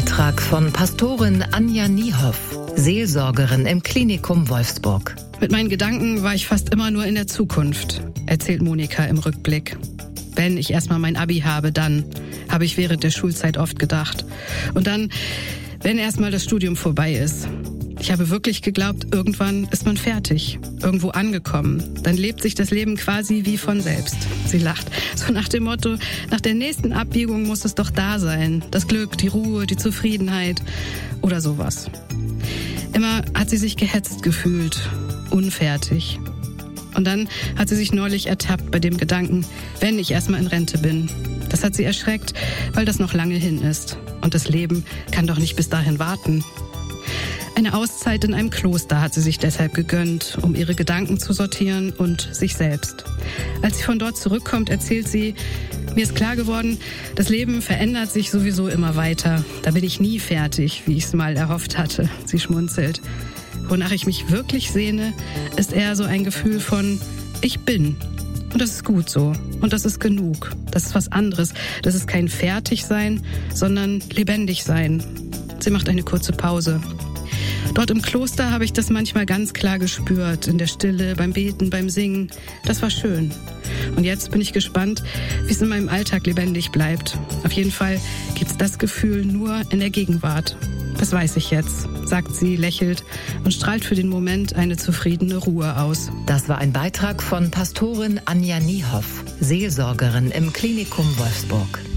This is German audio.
Beitrag von Pastorin Anja Niehoff, Seelsorgerin im Klinikum Wolfsburg. Mit meinen Gedanken war ich fast immer nur in der Zukunft, erzählt Monika im Rückblick. Wenn ich erstmal mein Abi habe, dann, habe ich während der Schulzeit oft gedacht. Und dann, wenn erstmal das Studium vorbei ist. Ich habe wirklich geglaubt, irgendwann ist man fertig, irgendwo angekommen. Dann lebt sich das Leben quasi wie von selbst. Sie lacht, so nach dem Motto, nach der nächsten Abbiegung muss es doch da sein. Das Glück, die Ruhe, die Zufriedenheit oder sowas. Immer hat sie sich gehetzt gefühlt, unfertig. Und dann hat sie sich neulich ertappt bei dem Gedanken, wenn ich erstmal in Rente bin. Das hat sie erschreckt, weil das noch lange hin ist. Und das Leben kann doch nicht bis dahin warten. Eine Auszeit in einem Kloster hat sie sich deshalb gegönnt, um ihre Gedanken zu sortieren und sich selbst. Als sie von dort zurückkommt, erzählt sie, mir ist klar geworden, das Leben verändert sich sowieso immer weiter. Da bin ich nie fertig, wie ich es mal erhofft hatte. Sie schmunzelt. Wonach ich mich wirklich sehne, ist eher so ein Gefühl von, ich bin. Und das ist gut so. Und das ist genug. Das ist was anderes. Das ist kein Fertigsein, sondern lebendig sein. Sie macht eine kurze Pause. Dort im Kloster habe ich das manchmal ganz klar gespürt, in der Stille, beim Beten, beim Singen. Das war schön. Und jetzt bin ich gespannt, wie es in meinem Alltag lebendig bleibt. Auf jeden Fall gibt's das Gefühl nur in der Gegenwart. Das weiß ich jetzt, sagt sie, lächelt und strahlt für den Moment eine zufriedene Ruhe aus. Das war ein Beitrag von Pastorin Anja Niehoff, Seelsorgerin im Klinikum Wolfsburg.